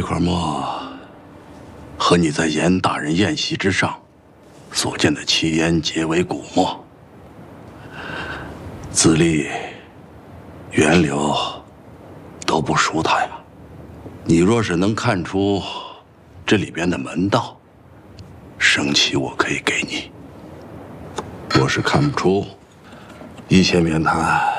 块墨和你在严大人宴席之上所见的奇烟皆为古墨，资历、源流都不输他呀。你若是能看出这里边的门道，升旗我可以给你；若是看不出，一切免谈。